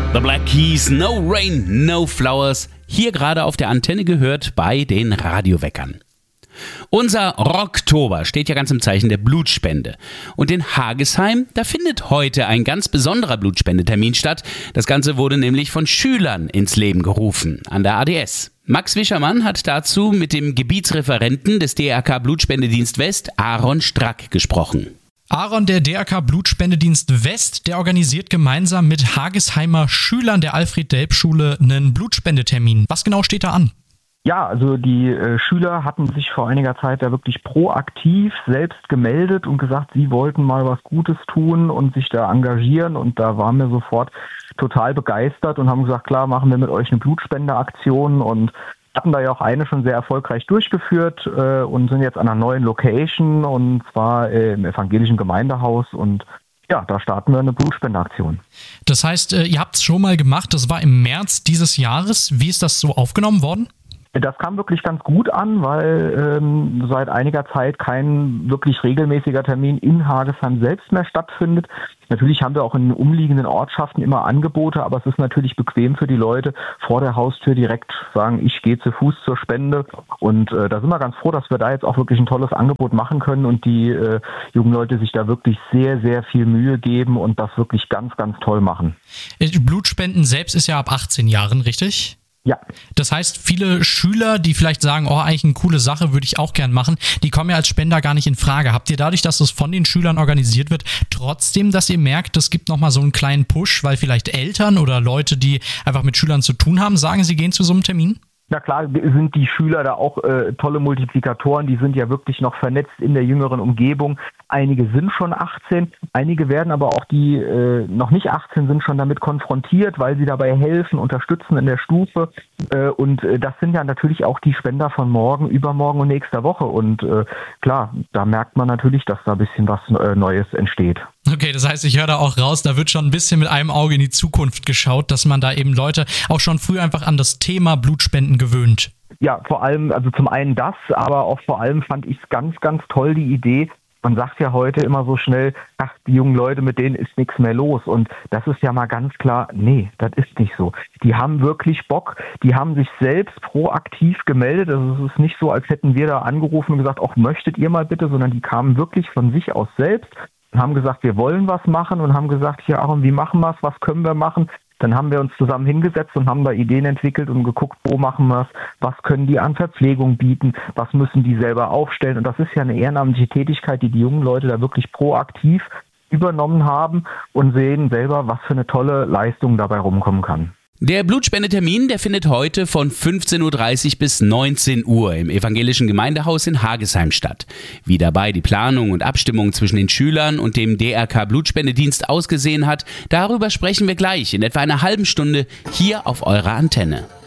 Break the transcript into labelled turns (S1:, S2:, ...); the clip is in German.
S1: The Black Keys, No Rain, No Flowers, hier gerade auf der Antenne gehört bei den Radioweckern. Unser Rocktober steht ja ganz im Zeichen der Blutspende. Und in Hagesheim, da findet heute ein ganz besonderer Blutspendetermin statt. Das Ganze wurde nämlich von Schülern ins Leben gerufen, an der ADS. Max Wischermann hat dazu mit dem Gebietsreferenten des DRK Blutspendedienst West, Aaron Strack, gesprochen.
S2: Aaron, der DRK Blutspendedienst West, der organisiert gemeinsam mit Hagesheimer Schülern der Alfred-Delp-Schule einen Blutspendetermin. Was genau steht da an?
S3: Ja, also die Schüler hatten sich vor einiger Zeit ja wirklich proaktiv selbst gemeldet und gesagt, sie wollten mal was Gutes tun und sich da engagieren. Und da waren wir sofort total begeistert und haben gesagt, klar, machen wir mit euch eine Blutspendeaktion, und hatten da ja auch eine schon sehr erfolgreich durchgeführt und sind jetzt an einer neuen Location, und zwar im evangelischen Gemeindehaus, und ja, da starten wir eine Blutspendeaktion.
S2: Das heißt, ihr habt es schon mal gemacht, das war im März dieses Jahres. Wie ist das so aufgenommen worden?
S3: Das kam wirklich ganz gut an, weil seit einiger Zeit kein wirklich regelmäßiger Termin in Hagesheim selbst mehr stattfindet. Natürlich haben wir auch in den umliegenden Ortschaften immer Angebote, aber es ist natürlich bequem für die Leute, vor der Haustür direkt sagen, ich gehe zu Fuß zur Spende. Und da sind wir ganz froh, dass wir da jetzt auch wirklich ein tolles Angebot machen können und die jungen Leute sich da wirklich sehr, sehr viel Mühe geben und das wirklich ganz, ganz toll machen.
S2: Blutspenden selbst ist ja ab 18 Jahren, richtig?
S3: Ja.
S2: Das heißt, viele Schüler, die vielleicht sagen, oh, eigentlich eine coole Sache, würde ich auch gern machen, die kommen ja als Spender gar nicht in Frage. Habt ihr dadurch, dass das von den Schülern organisiert wird, trotzdem, dass ihr merkt, es gibt nochmal so einen kleinen Push, weil vielleicht Eltern oder Leute, die einfach mit Schülern zu tun haben, sagen, sie gehen zu so einem Termin?
S3: Na klar, sind die Schüler da auch tolle Multiplikatoren, die sind ja wirklich noch vernetzt in der jüngeren Umgebung. Einige sind schon 18, einige werden aber auch, die noch nicht 18 sind, schon damit konfrontiert, weil sie dabei helfen, unterstützen in der Stufe. Und das sind ja natürlich auch die Spender von morgen, übermorgen und nächster Woche. Und klar, da merkt man natürlich, dass da ein bisschen was Neues entsteht.
S2: Okay, das heißt, ich höre da auch raus, da wird schon ein bisschen mit einem Auge in die Zukunft geschaut, dass man da eben Leute auch schon früh einfach an das Thema Blutspenden gewöhnt.
S3: Ja, vor allem, also zum einen das, aber auch vor allem fand ich es ganz, ganz toll, die Idee. Man sagt ja heute immer so schnell, ach, die jungen Leute, mit denen ist nichts mehr los. Und das ist ja mal ganz klar, nee, das ist nicht so. Die haben wirklich Bock, die haben sich selbst proaktiv gemeldet. Also es ist nicht so, als hätten wir da angerufen und gesagt, ach, möchtet ihr mal bitte, sondern die kamen wirklich von sich aus selbst und haben gesagt, wir wollen was machen, und haben gesagt, ja, Aaron, wie machen wir es, was können wir machen? Dann haben wir uns zusammen hingesetzt und haben da Ideen entwickelt und geguckt, wo machen wir es, was können die an Verpflegung bieten, was müssen die selber aufstellen. Und das ist ja eine ehrenamtliche Tätigkeit, die die jungen Leute da wirklich proaktiv übernommen haben und sehen selber, was für eine tolle Leistung dabei rumkommen kann.
S1: Der Blutspendetermin, der findet heute von 15.30 Uhr bis 19 Uhr im evangelischen Gemeindehaus in Hagesheim statt. Wie dabei die Planung und Abstimmung zwischen den Schülern und dem DRK Blutspendedienst ausgesehen hat, darüber sprechen wir gleich in etwa einer halben Stunde hier auf eurer Antenne.